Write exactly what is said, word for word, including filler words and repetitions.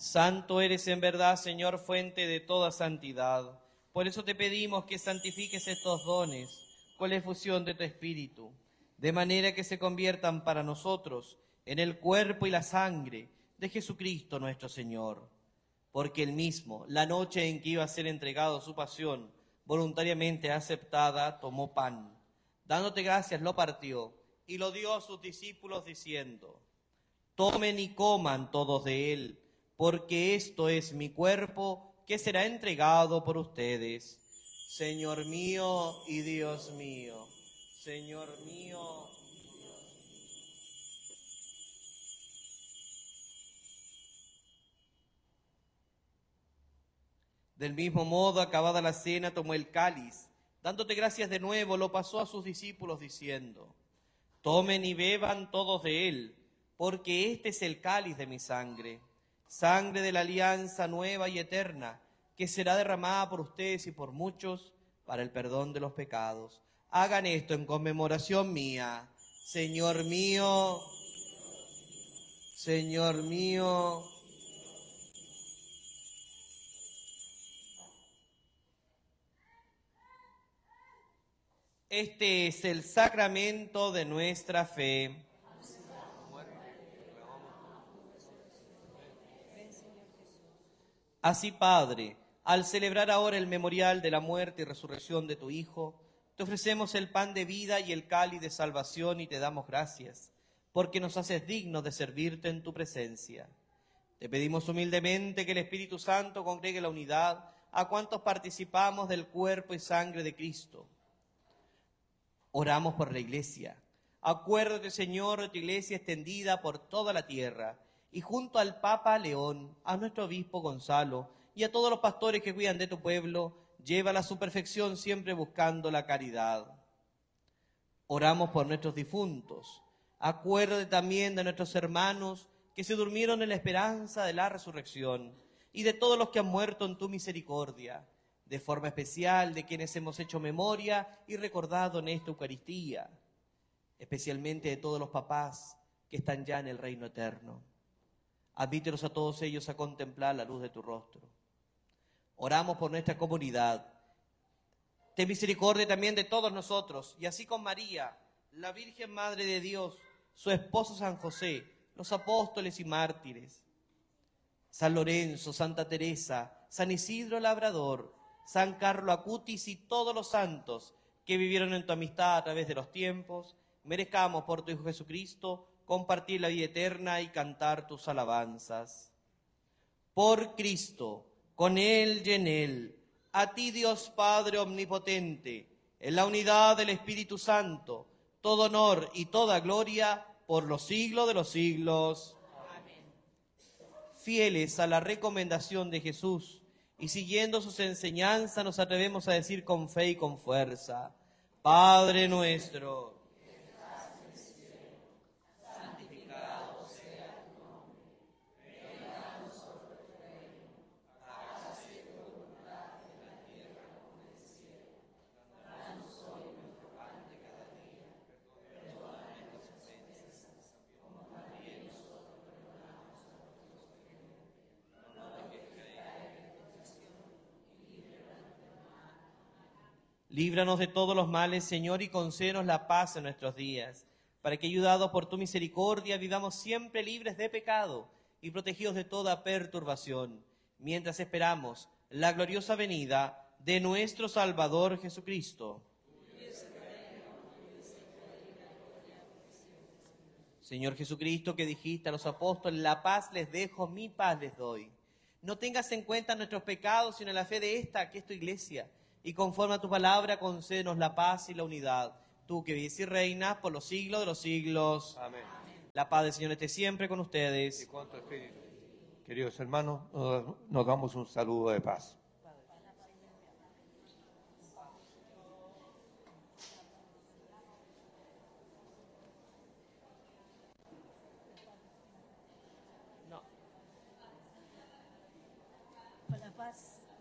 Santo eres en verdad, Señor, fuente de toda santidad. Por eso te pedimos que santifiques estos dones con la efusión de tu Espíritu, de manera que se conviertan para nosotros en el cuerpo y la sangre de Jesucristo nuestro Señor. Porque él mismo, la noche en que iba a ser entregado su pasión, voluntariamente aceptada, tomó pan. Dándote gracias, lo partió y lo dio a sus discípulos diciendo: tomen y coman todos de él, porque esto es mi cuerpo que será entregado por ustedes. Señor mío y Dios mío, Señor mío. Del mismo modo, acabada la cena, tomó el cáliz. Dándote gracias de nuevo, lo pasó a sus discípulos diciendo: tomen y beban todos de él, porque este es el cáliz de mi sangre, sangre de la alianza nueva y eterna, que será derramada por ustedes y por muchos para el perdón de los pecados. Hagan esto en conmemoración mía. Señor mío, Señor mío. Este es el sacramento de nuestra fe. Así, Padre, al celebrar ahora el memorial de la muerte y resurrección de tu Hijo, te ofrecemos el pan de vida y el cáliz de salvación y te damos gracias, porque nos haces dignos de servirte en tu presencia. Te pedimos humildemente que el Espíritu Santo congregue la unidad a cuantos participamos del cuerpo y sangre de Cristo. Oramos por la Iglesia. Acuérdate, Señor, de tu Iglesia extendida por toda la tierra, y junto al Papa León, a nuestro obispo Gonzalo y a todos los pastores que cuidan de tu pueblo, llévala a su perfección siempre buscando la caridad. Oramos por nuestros difuntos. Acuérdate también de nuestros hermanos que se durmieron en la esperanza de la resurrección y de todos los que han muerto en tu misericordia, de forma especial de quienes hemos hecho memoria y recordado en esta Eucaristía, especialmente de todos los papás que están ya en el reino eterno. Admítelos a todos ellos a contemplar la luz de tu rostro. Oramos por nuestra comunidad. Ten misericordia también de todos nosotros, y así con María, la Virgen Madre de Dios, su esposo San José, los apóstoles y mártires, San Lorenzo, Santa Teresa, San Isidro Labrador, San Carlo Acutis y todos los santos que vivieron en tu amistad a través de los tiempos, merezcamos por tu Hijo Jesucristo compartir la vida eterna y cantar tus alabanzas. Por Cristo, con Él y en Él, a ti Dios Padre Omnipotente, en la unidad del Espíritu Santo, todo honor y toda gloria por los siglos de los siglos. Amén. Fieles a la recomendación de Jesús y siguiendo sus enseñanzas, nos atrevemos a decir con fe y con fuerza: Padre nuestro, líbranos de todos los males, Señor, y concédenos la paz en nuestros días, para que, ayudados por tu misericordia, vivamos siempre libres de pecado y protegidos de toda perturbación, mientras esperamos la gloriosa venida de nuestro Salvador Jesucristo. Señor Jesucristo, que dijiste a los apóstoles: la paz les dejo, mi paz les doy. No tengas en cuenta nuestros pecados, sino la fe de esta, que es tu Iglesia, y conforme a tu palabra, concédenos la paz y la unidad. Tú que vives y reinas por los siglos de los siglos. Amén. La paz del Señor esté siempre con ustedes. Y con tu espíritu. Queridos hermanos, nos, nos damos un saludo de paz. Con la paz.